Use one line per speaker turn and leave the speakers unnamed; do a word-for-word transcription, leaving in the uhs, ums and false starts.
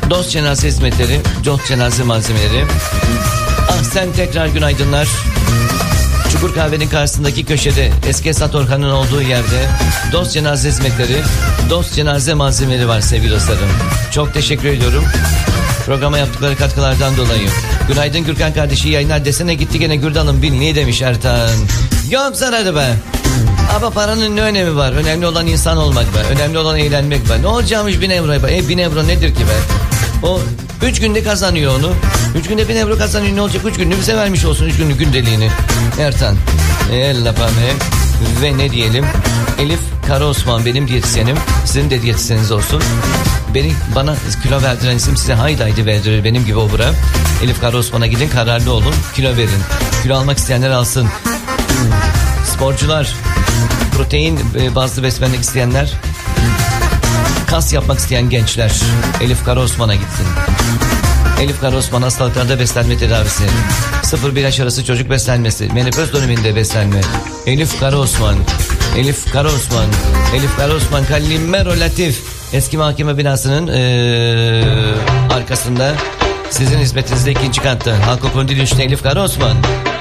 Dost cenaze hizmetleri, dost cenaze malzemeleri. Ah sen tekrar günaydınlar. Çukur Kahve'nin karşısındaki köşede, eski Esat Orhan'ın olduğu yerde dost cenaze hizmetleri, dost cenaze malzemeleri var sevgili dostlarım. Çok teşekkür ediyorum programa yaptıkları katkılardan dolayı. Günaydın Gürkan kardeşi, yayınlar desene gitti gene Gürdan'ın bilniği demiş Ertan. Yok sana be. Ama paranın ne önemi var? Önemli olan insan olmak be. Önemli olan eğlenmek be. Ne olacakmış bin euro be? E bin euro nedir ki be? O üç günde kazanıyor onu. Üç günde bin euro kazanıyor, ne olacak? Üç günlüğü bize vermiş olsun, üç günlük gündeliğini. Ertan. Elle pame. Ve ne diyelim? Elif Karaosman benim diyetisyenim. Sizin de diyetisyeniz olsun. Beni, bana kilo verdiren isim size haydi haydi verdirir benim gibi obura. Elif Karaosman'a gidin, kararlı olun, kilo verin. Kilo almak isteyenler alsın. Sporcular, protein bazlı beslenmek isteyenler, kas yapmak isteyen gençler Elif Karaosman'a gitsin. Elif Karaosman hastalıklarda beslenme tedavisi, sıfır bir yaş arası çocuk beslenmesi, menopöz döneminde beslenme. Elif Karaosman, Elif Karaosman, Elif Karaosman Kalimero Latif. Eski mahkeme binasının ee, arkasında sizin hizmetinizde ikinci katta. Halk Okulu Dil Üç'te Elif Karaosman.